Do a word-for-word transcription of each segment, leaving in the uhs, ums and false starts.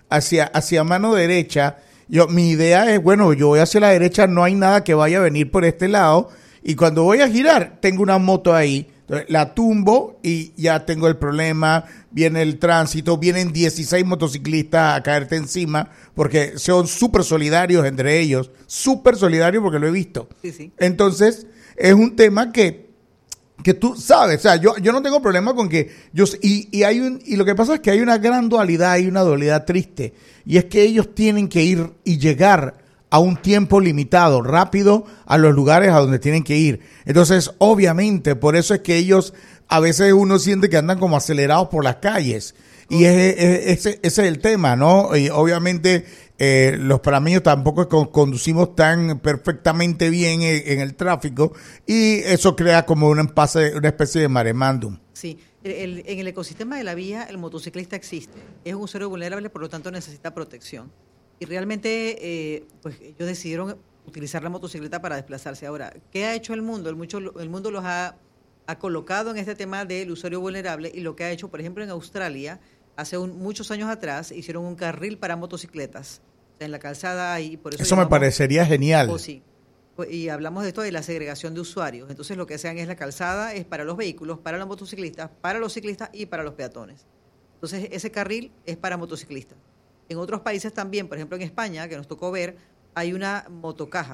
hacia, hacia mano derecha, yo, mi idea es, bueno, yo voy hacia la derecha, no hay nada que vaya a venir por este lado, y cuando voy a girar, tengo una moto ahí, entonces, la tumbo y ya tengo el problema, viene el tránsito, vienen dieciséis motociclistas a caerte encima, porque son súper solidarios entre ellos, súper solidarios porque lo he visto. Sí, sí. Entonces, es un tema que que tú sabes, o sea, yo, yo no tengo problema con que yo y, y hay un y lo que pasa es que hay una gran dualidad, hay una dualidad triste, y es que ellos tienen que ir y llegar a un tiempo limitado, rápido, a los lugares a donde tienen que ir. Entonces, obviamente, por eso es que ellos, a veces uno siente que andan como acelerados por las calles, y es, es, ese, ese es el tema, ¿no? Y obviamente eh, los panameños tampoco conducimos tan perfectamente bien en, en el tráfico, y eso crea como un empase, una especie de maremándum. Sí, el, el, en el ecosistema de la vía el motociclista existe, es un usuario vulnerable, por lo tanto necesita protección. Y realmente eh, pues ellos decidieron utilizar la motocicleta para desplazarse. Ahora, ¿qué ha hecho el mundo? El, mucho, el mundo los ha, ha colocado en este tema del usuario vulnerable, y lo que ha hecho, por ejemplo, en Australia, hace un, muchos años atrás, hicieron un carril para motocicletas en la calzada ahí. Por eso eso llamamos, me parecería genial. Oh, sí. Y hablamos de esto de la segregación de usuarios. Entonces lo que hacen es la calzada es para los vehículos, para los motociclistas, para los ciclistas y para los peatones. Entonces ese carril es para motociclistas. En otros países también, por ejemplo en España, que nos tocó ver, hay una motocaja.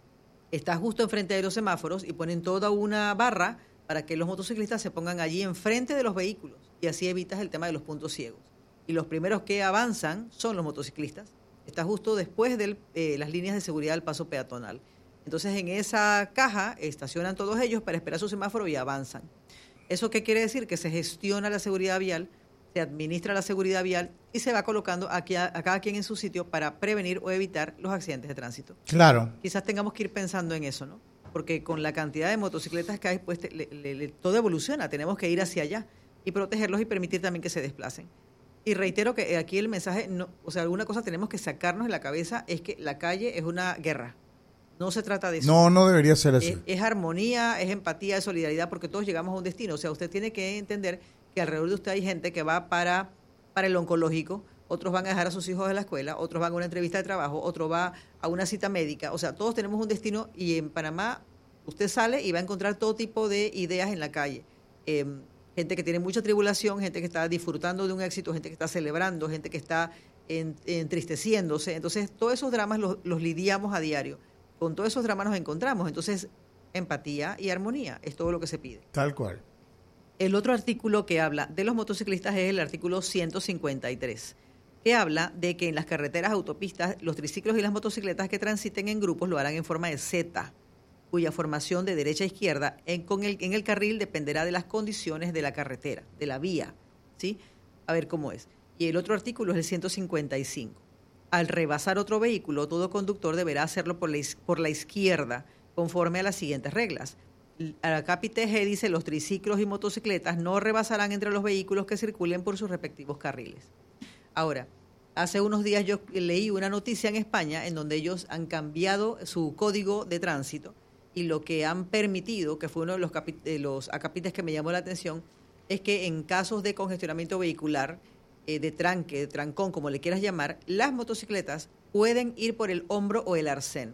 Está justo enfrente de los semáforos y ponen toda una barra para que los motociclistas se pongan allí enfrente de los vehículos, y así evitas el tema de los puntos ciegos. Y los primeros que avanzan son los motociclistas. Está justo después de eh, las líneas de seguridad del paso peatonal. Entonces en esa caja estacionan todos ellos para esperar su semáforo y avanzan. ¿Eso qué quiere decir? Que se gestiona la seguridad vial, se administra la seguridad vial y se va colocando aquí a, a cada quien en su sitio para prevenir o evitar los accidentes de tránsito. Claro. Quizás tengamos que ir pensando en eso, ¿no? Porque con la cantidad de motocicletas que hay, pues te, le, le, le, todo evoluciona. Tenemos que ir hacia allá y protegerlos y permitir también que se desplacen. Y reitero que aquí el mensaje, no, o sea, alguna cosa tenemos que sacarnos de la cabeza, es que la calle es una guerra. No se trata de eso. No, no debería ser así. Es, es armonía, es empatía, es solidaridad, porque todos llegamos a un destino. O sea, usted tiene que entender que alrededor de usted hay gente que va para, para el oncológico, otros van a dejar a sus hijos de la escuela, otros van a una entrevista de trabajo, otro va a una cita médica. O sea, todos tenemos un destino, y en Panamá usted sale y va a encontrar todo tipo de ideas en la calle. Eh, gente que tiene mucha tribulación, gente que está disfrutando de un éxito, gente que está celebrando, gente que está en, entristeciéndose. Entonces, todos esos dramas los, los lidiamos a diario. Con todos esos dramas nos encontramos. Entonces, empatía y armonía es todo lo que se pide. Tal cual. El otro artículo que habla de los motociclistas es el artículo ciento cincuenta y tres, que habla de que en las carreteras, autopistas, los triciclos y las motocicletas que transiten en grupos lo harán en forma de Z, cuya formación de derecha a izquierda en, con el, en el carril dependerá de las condiciones de la carretera, de la vía, ¿sí? A ver cómo es. Y el otro artículo es el ciento cincuenta y cinco. Al rebasar otro vehículo, todo conductor deberá hacerlo por la, por la izquierda, conforme a las siguientes reglas. La Capite G dice: los triciclos y motocicletas no rebasarán entre los vehículos que circulen por sus respectivos carriles. Ahora, hace unos días yo leí una noticia en España en donde ellos han cambiado su código de tránsito, y lo que han permitido, que fue uno de los, capi- de los acapites que me llamó la atención, es que en casos de congestionamiento vehicular, eh, de tranque, de trancón, como le quieras llamar, las motocicletas pueden ir por el hombro o el arcén.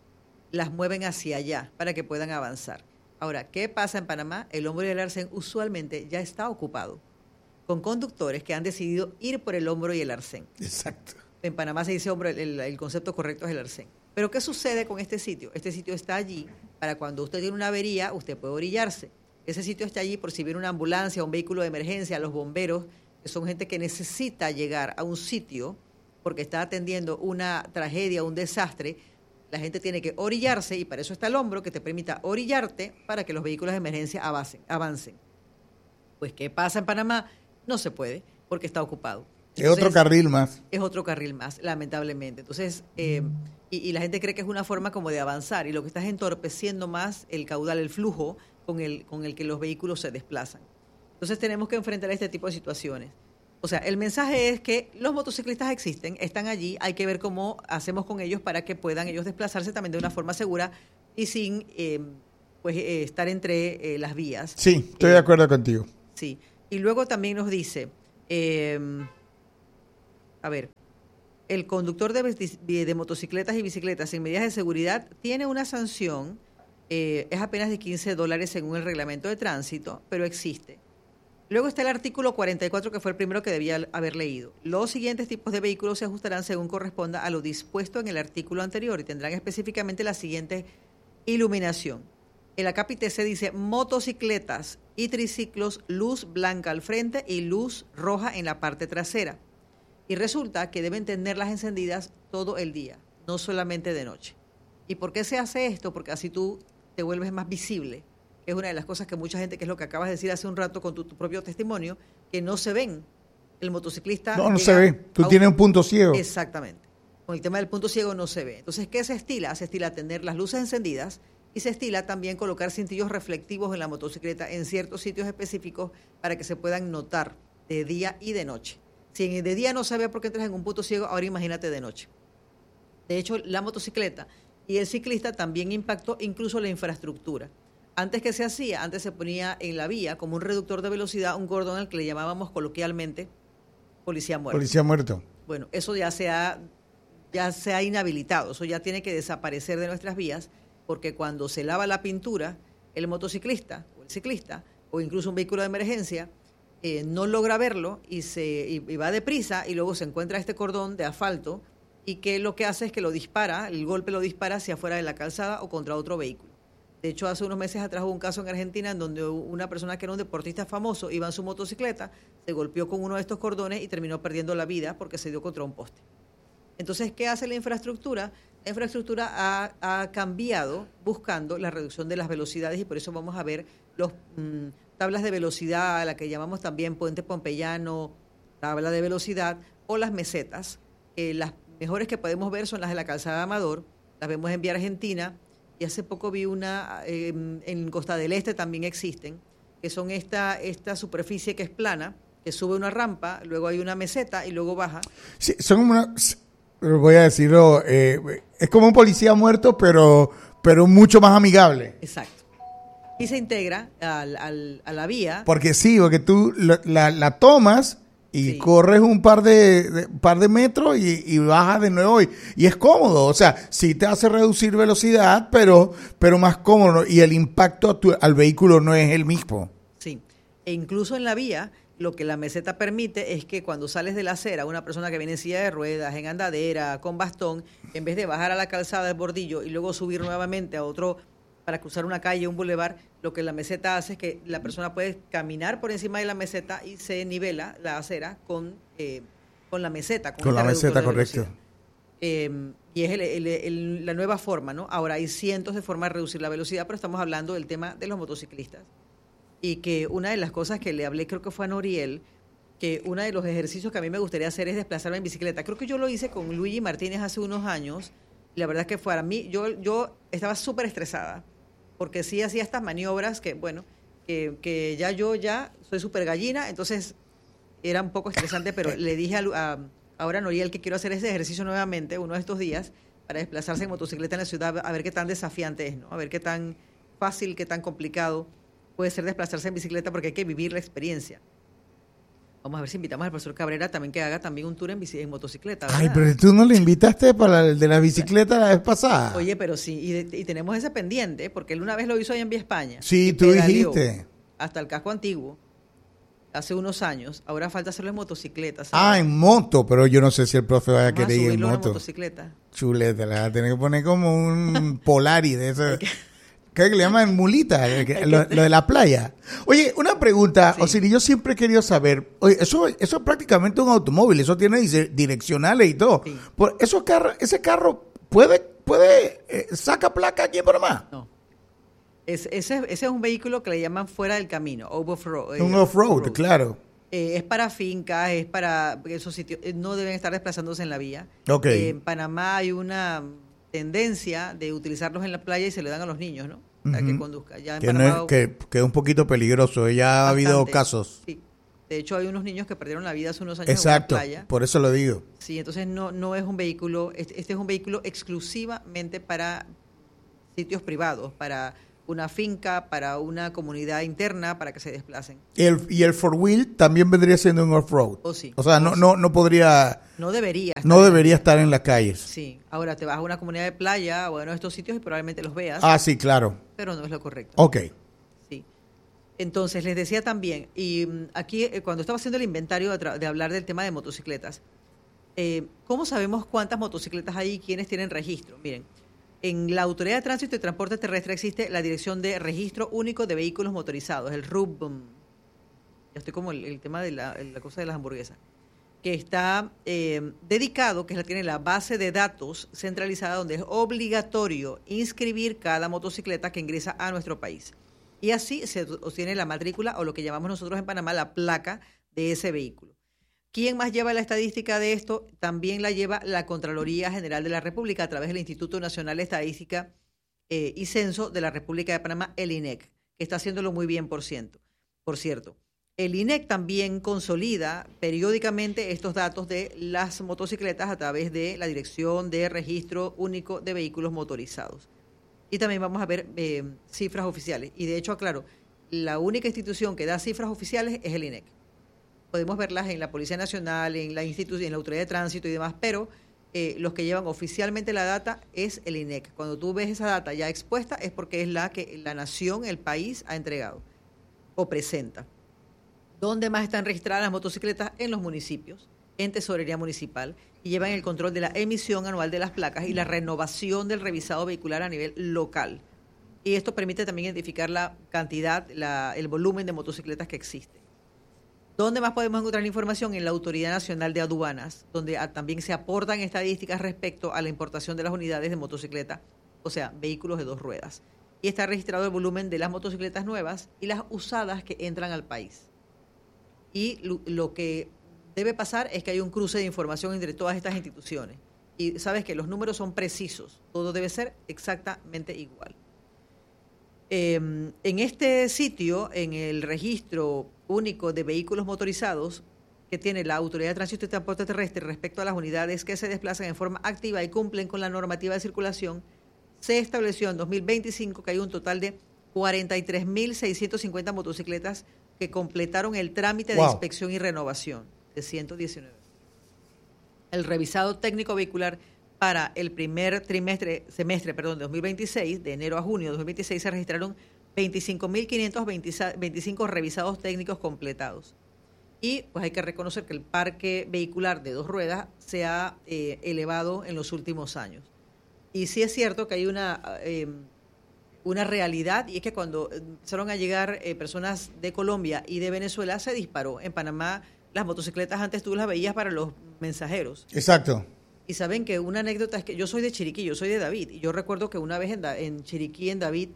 Las mueven hacia allá para que puedan avanzar. Ahora, ¿qué pasa en Panamá? El hombro y el arcén usualmente ya está ocupado, con conductores que han decidido ir por el hombro y el arcén. Exacto. En Panamá se dice hombro, el, el concepto correcto es el arcén. Pero ¿qué sucede con este sitio? Este sitio está allí para cuando usted tiene una avería, usted puede orillarse. Ese sitio está allí por si viene una ambulancia, un vehículo de emergencia, los bomberos, que son gente que necesita llegar a un sitio porque está atendiendo una tragedia, un desastre. La gente tiene que orillarse, y para eso está el hombro, que te permita orillarte para que los vehículos de emergencia avancen. avancen. Pues, ¿qué pasa en Panamá? No se puede, porque está ocupado. Entonces, es otro carril más. Es otro carril más, lamentablemente. Entonces, eh, y, y la gente cree que es una forma como de avanzar, y lo que está es entorpeciendo más el caudal, el flujo con el, con el que los vehículos se desplazan. Entonces tenemos que enfrentar este tipo de situaciones. O sea, el mensaje es que los motociclistas existen, están allí, hay que ver cómo hacemos con ellos para que puedan ellos desplazarse también de una forma segura y sin eh, pues eh, estar entre eh, las vías. Sí, estoy eh, de acuerdo contigo. Sí, y luego también nos dice, eh, a ver, el conductor de, de motocicletas y bicicletas sin medidas de seguridad tiene una sanción, eh, es apenas de quince dólares según el reglamento de tránsito, pero existe. Luego está el artículo cuarenta y cuatro, que fue el primero que debía haber leído. Los siguientes tipos de vehículos se ajustarán según corresponda a lo dispuesto en el artículo anterior y tendrán específicamente la siguiente iluminación. El acápite se dice motocicletas y triciclos, luz blanca al frente y luz roja en la parte trasera. Y resulta que deben tenerlas encendidas todo el día, no solamente de noche. ¿Y por qué se hace esto? Porque así tú te vuelves más visible. Es una de las cosas que mucha gente, que es lo que acabas de decir hace un rato con tu, tu propio testimonio, que no se ven. El motociclista... No, no se ve. Tú tienes un punto ciego. Exactamente. Con el tema del punto ciego no se ve. Entonces, ¿qué se estila? Se estila tener las luces encendidas y se estila también colocar cintillos reflectivos en la motocicleta en ciertos sitios específicos para que se puedan notar de día y de noche. Si de día no se ve porque entras en un punto ciego, ahora imagínate de noche. De hecho, la motocicleta y el ciclista también impactó incluso la infraestructura. Antes, ¿qué se hacía? Antes se ponía en la vía como un reductor de velocidad un cordón al que le llamábamos coloquialmente policía muerto. Policía muerto. Bueno, eso ya se ha, ya se ha inhabilitado, eso ya tiene que desaparecer de nuestras vías, porque cuando se lava la pintura, el motociclista o el ciclista o incluso un vehículo de emergencia eh, no logra verlo y, se, y, y va deprisa y luego se encuentra este cordón de asfalto y que lo que hace es que lo dispara, el golpe lo dispara hacia afuera de la calzada o contra otro vehículo. De hecho, hace unos meses atrás hubo un caso en Argentina en donde una persona que era un deportista famoso iba en su motocicleta, se golpeó con uno de estos cordones y terminó perdiendo la vida porque se dio contra un poste. Entonces, ¿qué hace la infraestructura? La infraestructura ha, ha cambiado buscando la reducción de las velocidades y por eso vamos a ver los mmm, tablas de velocidad, a la que llamamos también puente pompeyano, tabla de velocidad, o las mesetas. Eh, las mejores que podemos ver son las de la calzada Amador, las vemos en vía Argentina, y hace poco vi una, eh, en Costa del Este también existen, que son esta, esta superficie que es plana, que sube una rampa, luego hay una meseta y luego baja. Sí, son como una, voy a decirlo, eh, es como un policía muerto, pero, pero mucho más amigable. Exacto. Y se integra al, al, a la vía. Porque sí, porque tú la, la, la tomas y sí. corres un par de, de par de metros y, y bajas de nuevo y, y es cómodo, o sea, sí te hace reducir velocidad, pero pero más cómodo y el impacto a tu, al vehículo no es el mismo. Sí, e incluso en la vía lo que la meseta permite es que cuando sales de la acera, una persona que viene en silla de ruedas, en andadera, con bastón, en vez de bajar a la calzada del bordillo y luego subir nuevamente a otro para cruzar una calle, un bulevar, lo que la meseta hace es que la persona puede caminar por encima de la meseta y se nivela la acera con, eh, con la meseta. Con, con la meseta, correcto. Eh, y es el, el, el, la nueva forma, ¿no? Ahora hay cientos de formas de reducir la velocidad, pero estamos hablando del tema de los motociclistas. Y que una de las cosas que le hablé, creo que fue a Noriel, que uno de los ejercicios que a mí me gustaría hacer es desplazarme en bicicleta. Creo que yo lo hice con Luigi Martínez hace unos años. Y la verdad es que para mí, yo, yo estaba súper estresada. Porque sí hacía estas maniobras que, bueno, que, que ya yo ya soy súper gallina, entonces era un poco estresante, pero le dije a, a, ahora a Noriel que quiero hacer ese ejercicio nuevamente uno de estos días para desplazarse en motocicleta en la ciudad, a ver qué tan desafiante es, ¿no? A ver qué tan fácil, qué tan complicado puede ser desplazarse en bicicleta, porque hay que vivir la experiencia. Vamos a ver si invitamos al profesor Cabrera también que haga también un tour en, bici, en motocicleta, ¿verdad? Ay, pero tú no le invitaste para el de la bicicleta la vez pasada. Oye, pero sí, y, de, y tenemos ese pendiente, porque él una vez lo hizo ahí en Vía España. Sí, tú dijiste. Hasta el casco antiguo, hace unos años. Ahora falta hacerlo en motocicleta. ¿Sabes? Ah, en moto, pero yo no sé si el profe va a Vamos querer a ir en moto. En motocicleta. Chuleta, le va a tener que poner como un Polari de eso. ¿Qué le llaman mulita? Lo, lo de la playa. Oye, una pregunta, sí. Osiris, yo siempre he querido saber, oye, eso, eso es prácticamente un automóvil, eso tiene direccionales y todo. Sí. Por esos carros, ese carro puede, puede, eh, saca placa aquí en Panamá. No. Es, ese, ese es un vehículo que le llaman fuera del camino, off-road. Un off-road, off claro. Eh, es para fincas, es para esos sitios, eh, no deben estar desplazándose en la vía. Okay. Eh, en Panamá hay una tendencia de utilizarlos en la playa y se le dan a los niños, ¿no? Para uh-huh. que conduzca. Ya en que, Panamá, no es, que, que es un poquito peligroso, ya bastante, ha habido casos. Sí. De hecho, hay unos niños que perdieron la vida hace unos años Exacto, en una playa. Por eso lo digo. Sí, entonces no, no es un vehículo, este, este es un vehículo exclusivamente para sitios privados, para una finca, para una comunidad interna, para que se desplacen. El, y el four wheel también vendría siendo un off-road. Oh, sí. O sea, no, Oh, sí. no, no podría... No debería. No debería estar en las calles. Sí. Ahora te vas a una comunidad de playa o a uno de estos sitios y probablemente los veas. Ah, sí, claro. Pero no es lo correcto. Ok. Sí. Entonces, les decía también, y mm, aquí eh, cuando estaba haciendo el inventario de, de hablar del tema de motocicletas, eh, ¿cómo sabemos cuántas motocicletas hay y quiénes tienen registro? Miren, en la Autoridad de Tránsito y Transporte Terrestre existe la Dirección de Registro Único de Vehículos Motorizados, el R U B. Ya estoy como el, el tema de la, la cosa de las hamburguesas, que está eh, dedicado, que la tiene la base de datos centralizada, donde es obligatorio inscribir cada motocicleta que ingresa a nuestro país. Y así se obtiene la matrícula o lo que llamamos nosotros en Panamá la placa de ese vehículo. ¿Quién más lleva la estadística de esto? También la lleva la Contraloría General de la República a través del Instituto Nacional de Estadística eh, y Censo de la República de Panamá, el I N E C, que está haciéndolo muy bien, por ciento. Por cierto, el I N E C también consolida periódicamente estos datos de las motocicletas a través de la Dirección de Registro Único de Vehículos Motorizados. Y también vamos a ver eh, cifras oficiales. Y de hecho, aclaro, la única institución que da cifras oficiales es el I N E C. Podemos verlas en la Policía Nacional, en la institución, en la Autoridad de Tránsito y demás, pero eh, los que llevan oficialmente la data es el I N E C. Cuando tú ves esa data ya expuesta es porque es la que la nación, el país, ha entregado o presenta. ¿Dónde más están registradas las motocicletas? En los municipios, en Tesorería Municipal, y llevan el control de la emisión anual de las placas y la renovación del revisado vehicular a nivel local. Y esto permite también identificar la cantidad, la, el volumen de motocicletas que existe. ¿Dónde más podemos encontrar la información? En la Autoridad Nacional de Aduanas, donde a, también se aportan estadísticas respecto a la importación de las unidades de motocicleta, o sea, vehículos de dos ruedas. Y está registrado el volumen de las motocicletas nuevas y las usadas que entran al país. Y lo, lo que debe pasar es que hay un cruce de información entre todas estas instituciones. Y sabes que los números son precisos, todo debe ser exactamente igual. Eh, en este sitio, en el registro único de vehículos motorizados que tiene la Autoridad de Tránsito y Transporte Terrestre respecto a las unidades que se desplazan en forma activa y cumplen con la normativa de circulación, se estableció en dos mil veinticinco que hay un total de cuarenta y tres mil seiscientas cincuenta motocicletas que completaron el trámite wow. de inspección y renovación de ciento diecinueve. El revisado técnico vehicular para el primer trimestre, semestre, perdón, de dos mil veintiséis, de enero a junio de dos mil veintiséis, se registraron veinticinco mil quinientos veinticinco revisados técnicos completados. Y pues hay que reconocer que el parque vehicular de dos ruedas se ha eh, elevado en los últimos años. Y sí es cierto que hay una, eh, una realidad, y es que cuando empezaron a llegar eh, personas de Colombia y de Venezuela, se disparó. En Panamá las motocicletas antes tú las veías para los mensajeros. Exacto. Y saben que una anécdota es que yo soy de Chiriquí, yo soy de David, y yo recuerdo que una vez en, en Chiriquí, en David,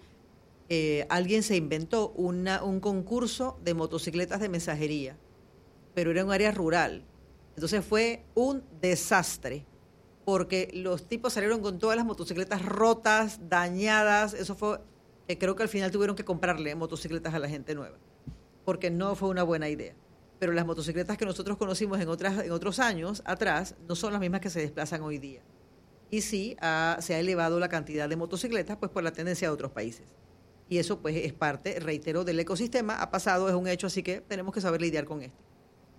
eh, alguien se inventó una, un concurso de motocicletas de mensajería, pero era un área rural. Entonces fue un desastre, porque los tipos salieron con todas las motocicletas rotas, dañadas. Eso fue, eh, creo que al final tuvieron que comprarle motocicletas a la gente nueva, porque no fue una buena idea. Pero las motocicletas que nosotros conocimos en otras en otros años atrás no son las mismas que se desplazan hoy día. Y sí, ha, se ha elevado la cantidad de motocicletas pues por la tendencia de otros países. Y eso pues es parte, reitero, del ecosistema. Ha pasado, es un hecho, así que tenemos que saber lidiar con esto.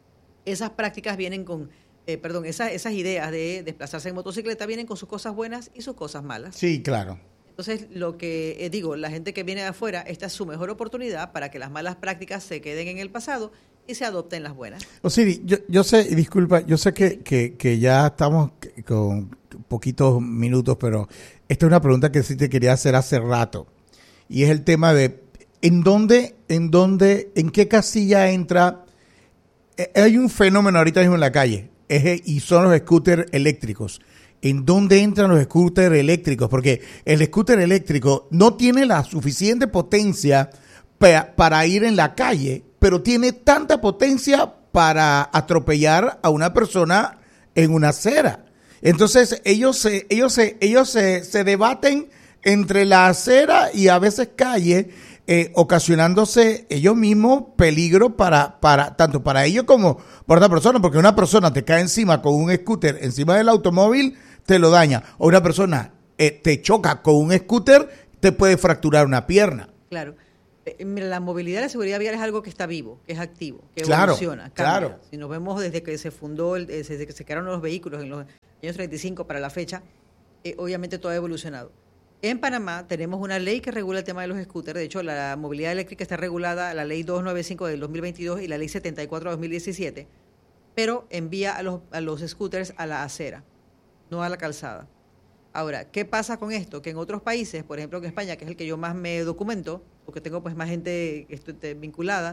Esas prácticas vienen con, eh, perdón, esas, esas ideas de desplazarse en motocicleta vienen con sus cosas buenas y sus cosas malas. Sí, claro. Entonces, lo que eh, digo, la gente que viene de afuera, esta es su mejor oportunidad para que las malas prácticas se queden en el pasado y se adopten las buenas. Osiris, yo, yo sé, y disculpa, yo sé que, que, que ya estamos con poquitos minutos, pero esta es una pregunta que sí te quería hacer hace rato. Y es el tema de, ¿en dónde, en dónde, en qué casilla entra? Eh, hay un fenómeno ahorita mismo en la calle, es, y son los scooters eléctricos. ¿En dónde entran los scooters eléctricos? Porque el scooter eléctrico no tiene la suficiente potencia pa- para ir en la calle, pero tiene tanta potencia para atropellar a una persona en una acera. Entonces ellos se, ellos se, ellos se, se debaten entre la acera y a veces calle, eh, ocasionándose ellos mismos peligro para, para, tanto para ellos como para otra persona, porque una persona te cae encima con un scooter encima del automóvil, te lo daña. O una persona eh, te choca con un scooter, te puede fracturar una pierna. Claro. Eh, mira, la movilidad y la seguridad vial es algo que está vivo, que es activo, que claro, evoluciona, cambia. Claro. Si nos vemos desde que se fundó, el, desde que se crearon los vehículos en los años treinta y cinco para la fecha, eh, obviamente todo ha evolucionado. En Panamá tenemos una ley que regula el tema de los scooters. De hecho, la movilidad eléctrica está regulada, la ley doscientos noventa y cinco del dos mil veintidós y la ley setenta y cuatro del dos mil diecisiete, pero envía a los, a los scooters a la acera, no a la calzada. Ahora, ¿qué pasa con esto? Que en otros países, por ejemplo en España, que es el que yo más me documento, porque tengo pues más gente este, vinculada,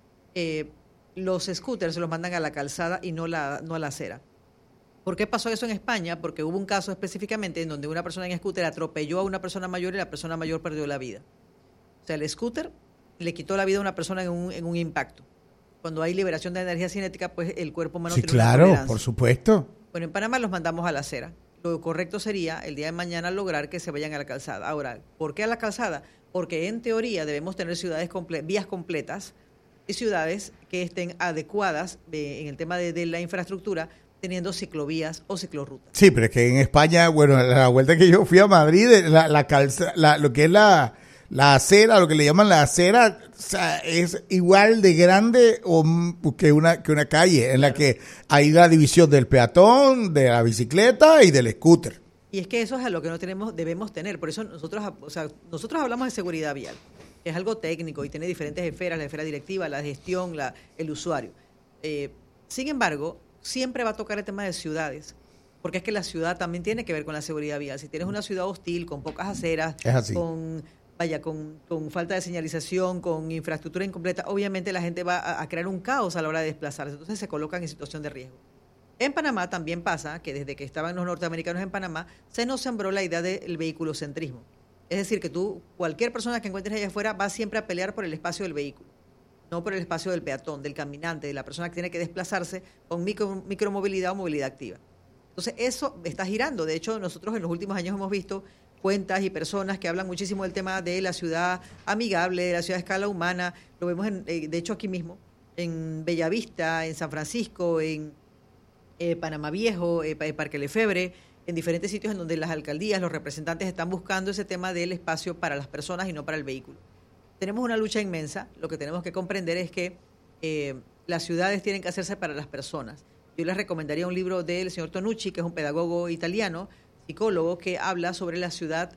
eh, los scooters se los mandan a la calzada y no, la, no a la acera. ¿Por qué pasó eso en España? Porque hubo un caso específicamente en donde una persona en scooter atropelló a una persona mayor y la persona mayor perdió la vida. O sea, el scooter le quitó la vida a una persona en un, en un impacto. Cuando hay liberación de energía cinética, pues el cuerpo humano sí, tiene claro, una tolerancia. Por supuesto. Bueno, en Panamá los mandamos a la acera. Lo correcto sería el día de mañana lograr que se vayan a la calzada. Ahora, ¿por qué a la calzada? Porque en teoría debemos tener ciudades comple- vías completas y ciudades que estén adecuadas de, en el tema de, de la infraestructura, teniendo ciclovías o ciclorrutas. Sí, pero es que en España, bueno, la vuelta que yo fui a Madrid, la, la calza, la, lo que es la, la acera, lo que le llaman la acera, o sea, es igual de grande o, que, una, que una calle, en la que hay la división del peatón, de la bicicleta y del scooter. Y es que eso es a lo que no tenemos, debemos tener. Por eso nosotros, o sea, nosotros hablamos de seguridad vial, que es algo técnico y tiene diferentes esferas, la esfera directiva, la gestión, la, el usuario. Eh, sin embargo, siempre va a tocar el tema de ciudades, porque es que la ciudad también tiene que ver con la seguridad vial. Si tienes una ciudad hostil, con pocas aceras, con vaya con, con falta de señalización, con infraestructura incompleta, obviamente la gente va a, a crear un caos a la hora de desplazarse, entonces se colocan en situación de riesgo. En Panamá también pasa que desde que estaban los norteamericanos en Panamá, se nos sembró la idea del vehículocentrismo. Es decir, que tú, cualquier persona que encuentres allá afuera, va siempre a pelear por el espacio del vehículo, no por el espacio del peatón, del caminante, de la persona que tiene que desplazarse con micro, micromovilidad o movilidad activa. Entonces, eso está girando. De hecho, nosotros en los últimos años hemos visto cuentas y personas que hablan muchísimo del tema de la ciudad amigable, de la ciudad a escala humana. Lo vemos, en, eh, de hecho, aquí mismo, en Bellavista, en San Francisco, en eh, Panamá Viejo, eh, Parque Lefebvre, en diferentes sitios en donde las alcaldías, los representantes están buscando ese tema del espacio para las personas y no para el vehículo. Tenemos una lucha inmensa. Lo que tenemos que comprender es que eh, las ciudades tienen que hacerse para las personas. Yo les recomendaría un libro del señor Tonucci, que es un pedagogo italiano, psicólogo, que habla sobre la ciudad,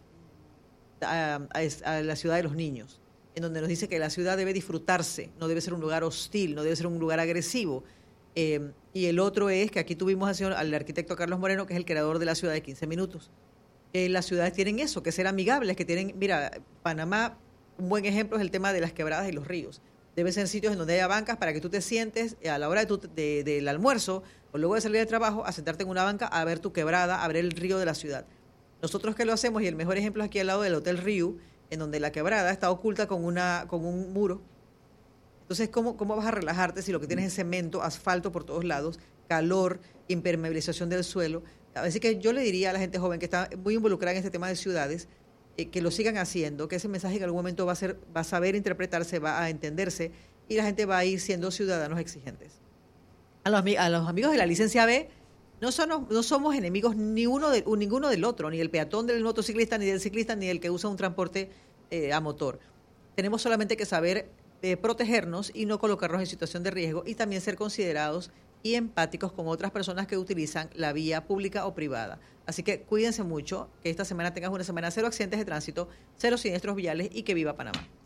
a, a, a la ciudad de los niños, en donde nos dice que la ciudad debe disfrutarse, no debe ser un lugar hostil, no debe ser un lugar agresivo. Eh, y el otro es que aquí tuvimos al, señor, al arquitecto Carlos Moreno, que es el creador de la ciudad de quince minutos. Eh, las ciudades tienen eso, que ser amigables, que tienen, mira, Panamá, un buen ejemplo es el tema de las quebradas y los ríos. Deben ser sitios en donde haya bancas para que tú te sientes a la hora de tu, de, del almuerzo o luego de salir de trabajo a sentarte en una banca a ver tu quebrada, a ver el río de la ciudad. Nosotros que lo hacemos, y el mejor ejemplo es aquí al lado del Hotel Río, en donde la quebrada está oculta con, una, con un muro. Entonces, ¿cómo, ¿cómo vas a relajarte si lo que tienes es cemento, asfalto por todos lados, calor, impermeabilización del suelo? Así que yo le diría a la gente joven que está muy involucrada en este tema de ciudades, Eh, que lo sigan haciendo, que ese mensaje en algún momento va a ser, va a saber interpretarse, va a entenderse y la gente va a ir siendo ciudadanos exigentes. A los, a los amigos de la licencia B, no, son, no somos enemigos ni uno de, ninguno del otro, ni del peatón, del motociclista, ni del ciclista, ni del que usa un transporte eh, a motor. Tenemos solamente que saber eh, protegernos y no colocarnos en situación de riesgo y también ser considerados y empáticos con otras personas que utilizan la vía pública o privada. Así que cuídense mucho, que esta semana tengas una semana cero accidentes de tránsito, cero siniestros viales y que viva Panamá.